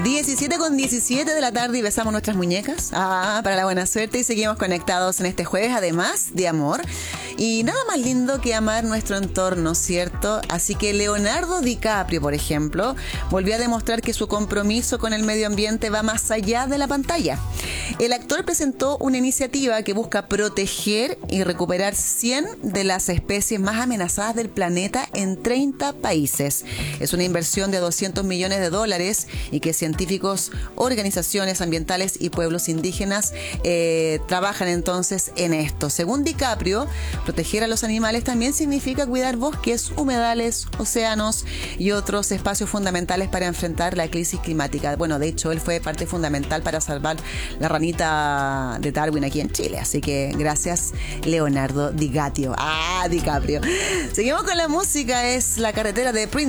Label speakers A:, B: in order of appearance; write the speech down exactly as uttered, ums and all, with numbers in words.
A: diecisiete con diecisiete de la tarde y besamos nuestras muñecas. Ah, para la buena suerte y seguimos conectados en este jueves, además de amor. Y nada más lindo que amar nuestro entorno, ¿cierto? Así que Leonardo DiCaprio, por ejemplo, volvió a demostrar que su compromiso con el medio ambiente va más allá de la pantalla. El actor presentó una iniciativa que busca proteger y recuperar cien de las especies más amenazadas del planeta en treinta países. Es una inversión de doscientos millones de dólares y que científicos, organizaciones ambientales y pueblos indígenas eh, trabajan entonces en esto. Según DiCaprio, proteger a los animales también significa cuidar bosques, humedales, océanos y otros espacios fundamentales para enfrentar la crisis climática. Bueno, de hecho, él fue parte fundamental para salvar la ranita de Darwin aquí en Chile. Así que gracias, Leonardo DiCaprio. Ah, DiCaprio. Seguimos con la música. Es La Carretera de Prince